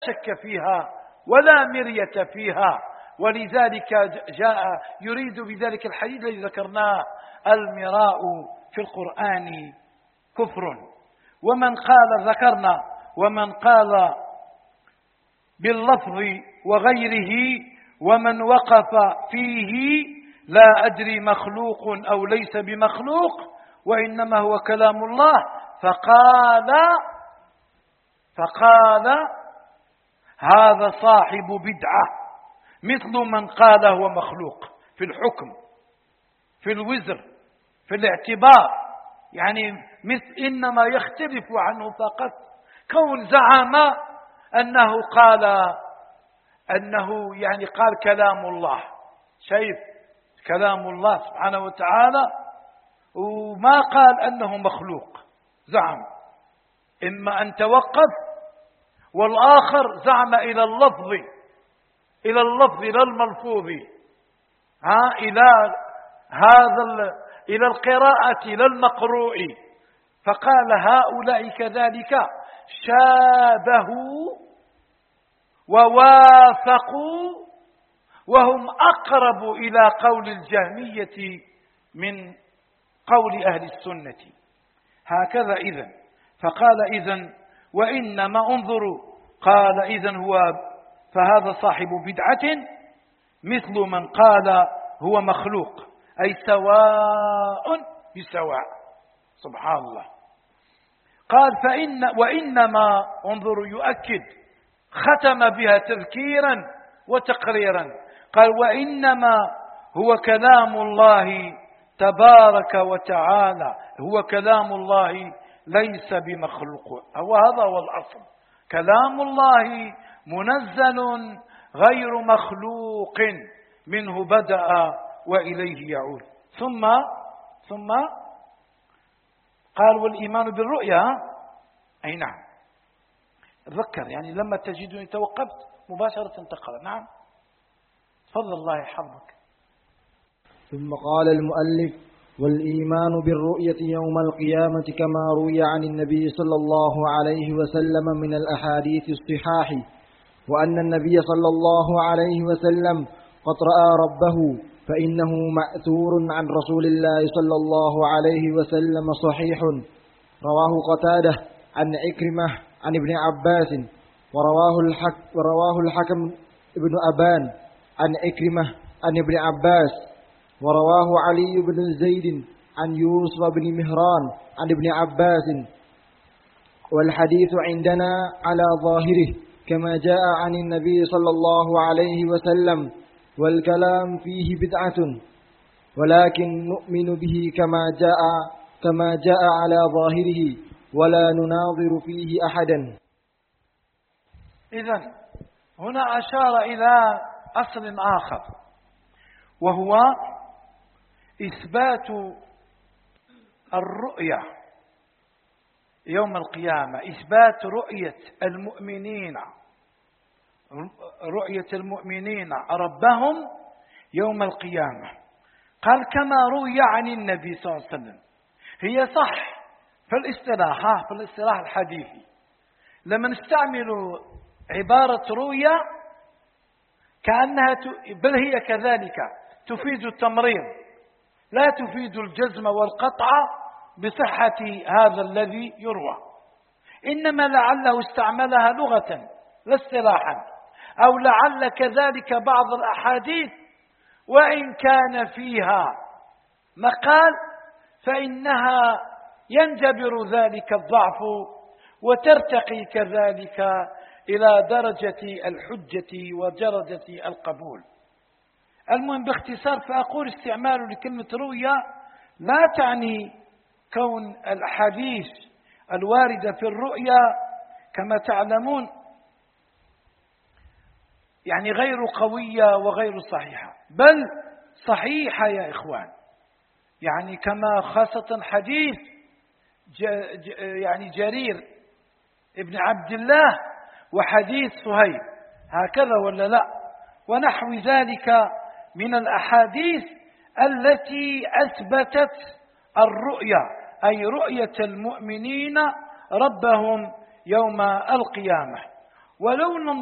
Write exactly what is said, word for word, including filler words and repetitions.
شك فيها ولا مرية فيها. ولذلك جاء يريد بذلك الحديث الذي ذكرناه: المراء في القرآن كفر. ومن قال ذكرنا ومن قال باللفظ وغيره ومن وقف فيه لا أدري مخلوق أو ليس بمخلوق وإنما هو كلام الله، فقال فقال هذا صاحب بدعة، مثل من قال هو مخلوق في الحكم، في الوزر، في الاعتبار، يعني مثل إنما يختلف عنه فقط كون زعم أنه قال أنه يعني قال كلام الله، شايف كلام الله سبحانه وتعالى، وما قال أنه مخلوق، زعم. إما أن توقف، والآخر زعم إلى اللفظ إلى اللفظ إلى الملفوظ، ها إلى هذا إلى القراءة إلى المقروء، فقال هؤلاء كذلك شابهوا ووافقوا وهم أقرب إلى قول الجهمية من قول أهل السنة. هكذا إذن. فقال إذن وإنما انظروا، قال إذن هو فهذا صاحب بدعة مثل من قال هو مخلوق، أي سواء بسواء. سبحان الله. قال فإن وإنما انظروا يؤكد، ختم بها تذكيرا وتقريرا، قال وإنما هو كلام الله تبارك وتعالى، هو كلام الله ليس بمخلوق. وهذا هو الأصل، كلام الله منزل غير مخلوق، منه بدأ وإليه يعود. ثم ثم قال والإيمان بالرؤيا، أي نعم. تذكر يعني لما تجدني توقفت مباشرة تقرأ. نعم تفضل الله يحفظك. ثم قال المؤلف والإيمان بالرؤية يوم القيامة كما روي عن النبي صلى الله عليه وسلم من الأحاديث الصحاح، وأن النبي صلى الله عليه وسلم قد رأى ربه، فإنه مأثور عن رسول الله صلى الله عليه وسلم صحيح، رواه قتادة عن عكرمة عن ابن عباس، ورواه الحك ورواه الحكم ابن أبان عن عكرمة عن ابن عباس، ورواه علي بن زيد عن يوسف بن مهران عن ابن عباس. والحديث عندنا على ظاهره كما جاء عن النبي صلى الله عليه وسلم، والكلام فيه بدعة، ولكن نؤمن به كما جاء كما جاء على ظاهره ولا نناظر فيه أحدا. إذن هنا أشار إلى أصل آخر، وهو إثبات الرؤية يوم القيامة، إثبات رؤية المؤمنين رؤية المؤمنين ربهم يوم القيامة. قال كما روي عن النبي صلى الله عليه وسلم. هي صح في الاصطلاح، في الاصطلاح الحديثي لما نستعمل عبارة رؤيا كأنها ت... بل هي كذلك تفيد التمريض، لا تفيد الجزم والقطع بصحة هذا الذي يروى، إنما لعله استعملها لغة لا اصطلاحا، أو لعل كذلك بعض الأحاديث وإن كان فيها مقال فإنها ينجبر ذلك الضعف وترتقي كذلك إلى درجة الحجة ودرجة القبول. المهم باختصار فأقول استعمال لكلمة رؤيا لا تعني كون الأحاديث الواردة في الرؤيا كما تعلمون يعني غير قوية وغير صحيحة، بل صحيحة يا إخوان، يعني كما خاصة حديث ج ج يعني جرير ابن عبد الله وحديث صهيب، هكذا ولا لا؟ ونحو ذلك من الأحاديث التي أثبتت الرؤيا، أي رؤية المؤمنين ربهم يوم القيامة. ولو